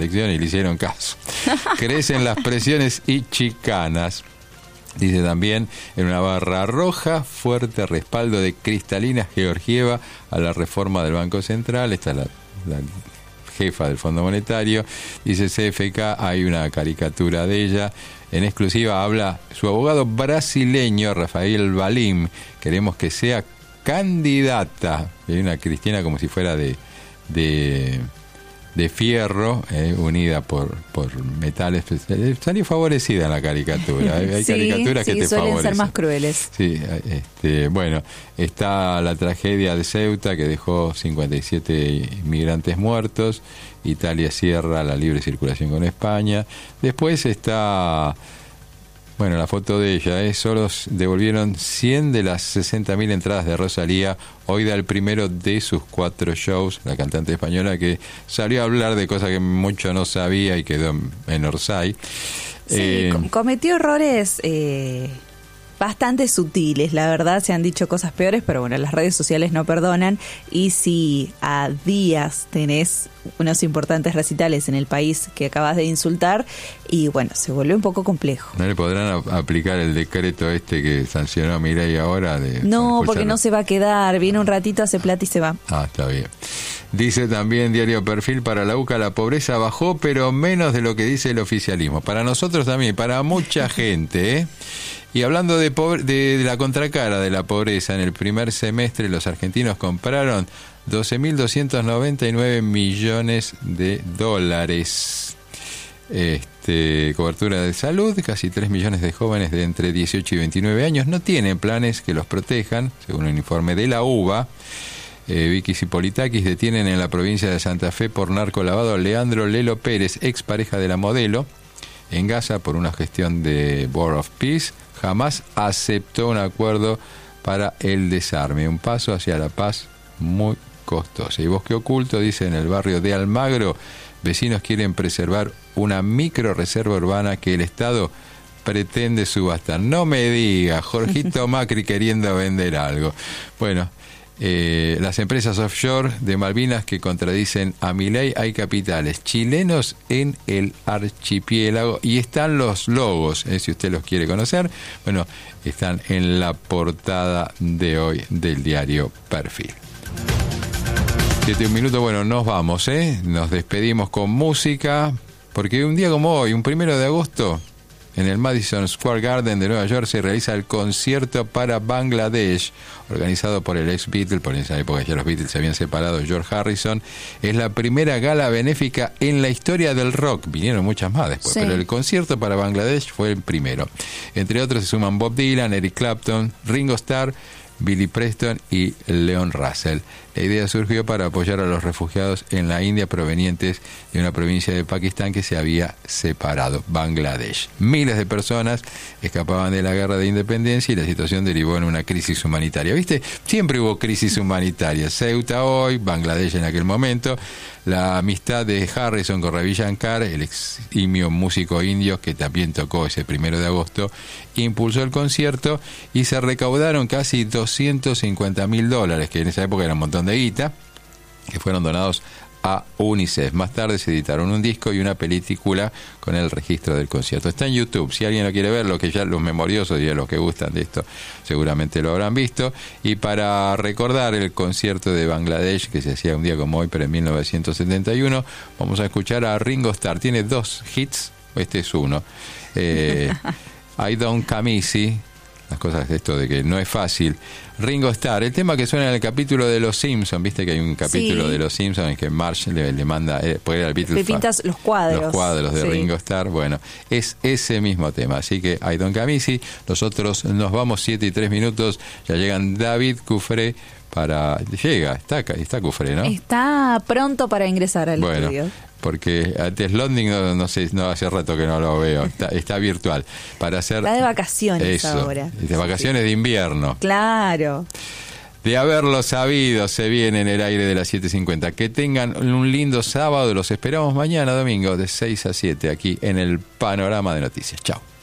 sección y le hicieron caso. Crecen las presiones y chicanas. Dice también, en una barra roja, fuerte respaldo de Cristalina Georgieva a la reforma del Banco Central. Esta es la jefa del Fondo Monetario. Dice CFK, hay una caricatura de ella. En exclusiva habla su abogado brasileño, Rafael Valim. Queremos que sea candidata. Hay una Cristina como si fuera de fierro, unida por metales. Salió favorecida en la caricatura. Hay caricaturas que te suelen favorecen. ser más crueles. Sí, bueno, está la tragedia de Ceuta, que dejó 57 inmigrantes muertos. Italia cierra la libre circulación con España. Después está... Bueno, la foto de ella, solo devolvieron 100 de las 60.000 entradas de Rosalía. Hoy da el primero de sus 4 shows, la cantante española que salió a hablar de cosas que mucho no sabía y quedó en Orsay. Sí, cometió errores bastante sutiles, la verdad. Se han dicho cosas peores, pero bueno, las redes sociales no perdonan. Y si a días tenés unos importantes recitales en el país que acabas de insultar, y bueno, se vuelve un poco complejo. ¿No le podrán aplicar el decreto que sancionó a Milei ahora? No, porque no se va a quedar. Viene un ratito, hace plata y se va. Ah, está bien. Dice también Diario Perfil, para la UCA la pobreza bajó, pero menos de lo que dice el oficialismo. Para nosotros también, para mucha gente, Y hablando de la contracara de la pobreza, en el primer semestre los argentinos compraron 12.299 millones de dólares. Cobertura de salud, casi 3 millones de jóvenes de entre 18 y 29 años no tienen planes que los protejan, según un informe de la UBA. Vicky Zipolitakis detienen en la provincia de Santa Fe por narcolavado a Leandro Lelo Pérez, ex pareja de la modelo, en Gaza por una gestión de Board of Peace. Jamás aceptó un acuerdo para el desarme, un paso hacia la paz muy costoso. Y Bosque Oculto dice, en el barrio de Almagro, vecinos quieren preservar una micro reserva urbana que el Estado pretende subastar. No me diga, Jorgito Macri queriendo vender algo. Bueno, las empresas offshore de Malvinas que contradicen a Milei. Hay capitales chilenos en el archipiélago y están los logos, si usted los quiere conocer. Bueno, están en la portada de hoy del diario Perfil. 7 minutos, bueno, nos vamos, nos despedimos con música, porque un día como hoy, un 1 de agosto, en el Madison Square Garden de Nueva York se realiza el concierto para Bangladesh, organizado por el ex Beatle, por esa época ya los Beatles se habían separado, George Harrison. Es la primera gala benéfica en la historia del rock. Vinieron muchas más después, pero el concierto para Bangladesh fue el primero. Entre otros se suman Bob Dylan, Eric Clapton, Ringo Starr, Billy Preston y Leon Russell. La idea surgió para apoyar a los refugiados en la India provenientes de una provincia de Pakistán que se había separado, Bangladesh. Miles de personas escapaban de la guerra de independencia y la situación derivó en una crisis humanitaria. ¿Viste? Siempre hubo crisis humanitarias. Ceuta hoy, Bangladesh en aquel momento. La amistad de Harrison con Ravi Shankar, el eximio músico indio que también tocó ese 1 de agosto, impulsó el concierto y se recaudaron casi $250,000, que en esa época era un montón de guita, que fueron donados a UNICEF. Más tarde se editaron un disco y una película con el registro del concierto. Está en YouTube, si alguien lo quiere ver, lo que ya los memoriosos y los que gustan de esto seguramente lo habrán visto. Y para recordar el concierto de Bangladesh que se hacía un día como hoy, pero en 1971, vamos a escuchar a Ringo Starr. Tiene 2 hits, este es uno. I Don't Come Easy. Las cosas de esto de que no es fácil. Ringo Starr, el tema que suena en el capítulo de Los Simpsons, viste que hay un capítulo de Los Simpsons en que Marge le manda, puede ir al Beatles, le pintas los cuadros de Ringo Starr. Bueno, es ese mismo tema, así que I Don't Come Easy. Nosotros nos vamos 7:03, ya llegan David Cufré está Cufré, ¿no? Está pronto para ingresar al estudio. Porque antes London no sé, hace rato que no lo veo, está virtual. Está de vacaciones ahora. De vacaciones de invierno. Claro. De haberlo sabido, se viene en el aire de las 7:50. Que tengan un lindo sábado, los esperamos mañana domingo de 6 a 7 aquí en el Panorama de Noticias. Chao.